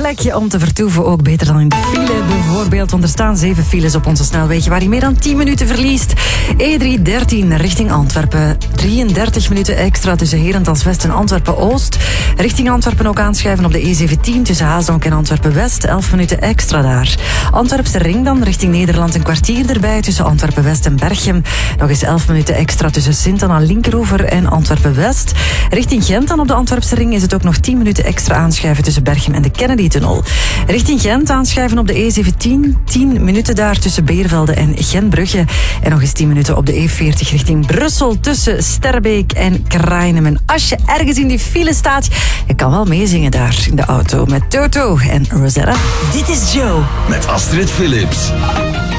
plekje om te vertoeven. Ook beter dan in de file bijvoorbeeld. Want er staan 7 files op onze snelwegen waar je meer dan 10 minuten verliest. E313 richting Antwerpen. 33 minuten extra tussen Herentals West en Antwerpen-Oost. Richting Antwerpen ook aanschuiven op de E17 tussen Haasdonk en Antwerpen-West. 11 minuten extra daar. Antwerpse ring dan richting Nederland een kwartier erbij tussen Antwerpen-West en Berchem. Nog eens 11 minuten extra tussen Sint-Anna Linkeroever en Antwerpen-West. Richting Gent dan op de Antwerpse ring is het ook nog 10 minuten extra aanschuiven tussen Berchem en de Kennedy-tunnel. Richting Gent aanschuiven op de E17. 10 minuten daar tussen Beervelde en Gentbrugge. En nog eens 10 minuten op de E40 richting Brussel tussen Sterbeek en Krainem. En als je ergens in die file staat, je kan wel meezingen daar in de auto met Toto en Rosetta. Dit is Joe. Met Astrid Philips.